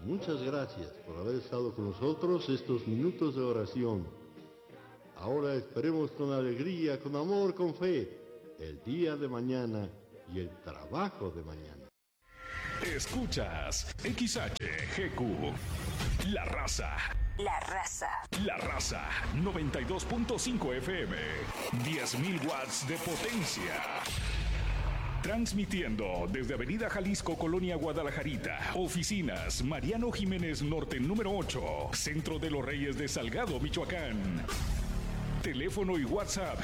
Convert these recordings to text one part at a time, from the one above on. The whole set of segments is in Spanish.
Muchas gracias por haber estado con nosotros estos minutos de oración. Ahora esperemos con alegría, con amor, con fe, el día de mañana y el trabajo de mañana. Escuchas XHGQ, La Raza. La Raza. La Raza, 92.5 FM, 10.000 watts de potencia. Transmitiendo desde Avenida Jalisco, Colonia Guadalajarita. Oficinas Mariano Jiménez Norte, número 8. Centro de los Reyes de Salgado, Michoacán. Teléfono y WhatsApp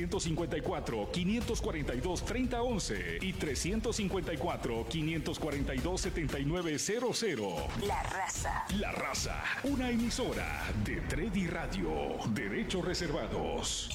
354-542-3011 y 354-542-7900. La Raza. La Raza, una emisora de Tredi Radio. Derechos reservados.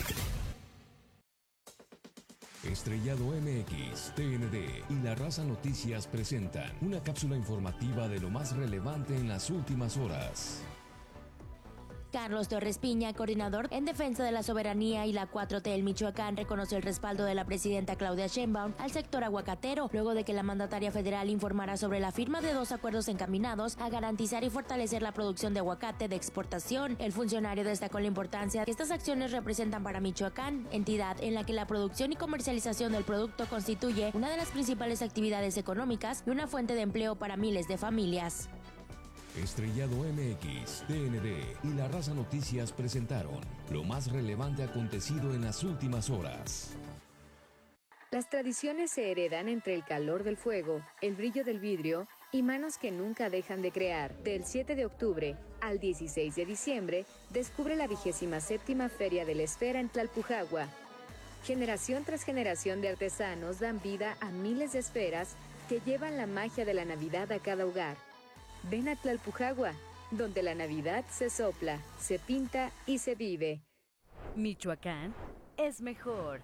Estrellado MX, TND y La Raza Noticias presentan una cápsula informativa de lo más relevante en las últimas horas. Carlos Torres Piña, coordinador en defensa de la soberanía y la 4T en Michoacán, reconoció el respaldo de la presidenta Claudia Sheinbaum al sector aguacatero, luego de que la mandataria federal informara sobre la firma de 2 acuerdos encaminados a garantizar y fortalecer la producción de aguacate de exportación. El funcionario destacó la importancia que estas acciones representan para Michoacán, entidad en la que la producción y comercialización del producto constituye una de las principales actividades económicas y una fuente de empleo para miles de familias. Estrellado MX, TND y La Raza Noticias presentaron lo más relevante acontecido en las últimas horas. Las tradiciones se heredan entre el calor del fuego, el brillo del vidrio y manos que nunca dejan de crear. Del 7 de octubre al 16 de diciembre, descubre la 27ª Feria de la Esfera en Tlalpujagua. Generación tras generación de artesanos dan vida a miles de esferas que llevan la magia de la Navidad a cada hogar. Ven a Tlalpujagua, donde la Navidad se sopla, se pinta y se vive. Michoacán es mejor.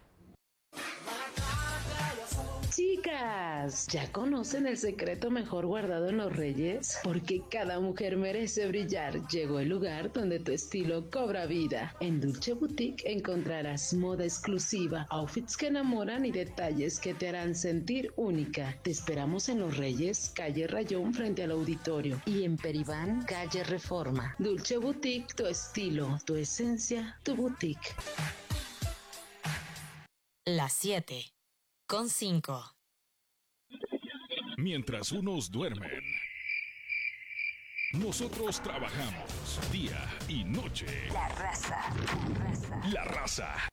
Chicas, ¿ya conocen el secreto mejor guardado en los Reyes? Porque cada mujer merece brillar. Llegó el lugar donde tu estilo cobra vida. En Dulce Boutique encontrarás moda exclusiva, outfits que enamoran y detalles que te harán sentir única. Te esperamos en Los Reyes, calle Rayón frente al auditorio, y en Peribán, calle Reforma. Dulce Boutique, tu estilo, tu esencia, tu boutique. Las 7:05. Mientras unos duermen, nosotros trabajamos día y noche. La Raza. La Raza. La Raza,